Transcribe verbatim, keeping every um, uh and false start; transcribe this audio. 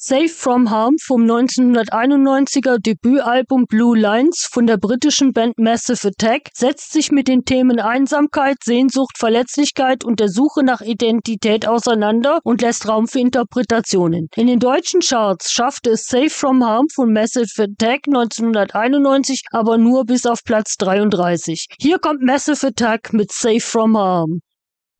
Safe from Harm vom neunzehnhunderteinundneunziger Debütalbum Blue Lines von der britischen Band Massive Attack setzt sich mit den Themen Einsamkeit, Sehnsucht, Verletzlichkeit und der Suche nach Identität auseinander und lässt Raum für Interpretationen. In den deutschen Charts schaffte es Safe from Harm von Massive Attack neunzehnhunderteinundneunzig aber nur bis auf Platz dreiunddreißig. Hier kommt Massive Attack mit Safe from Harm.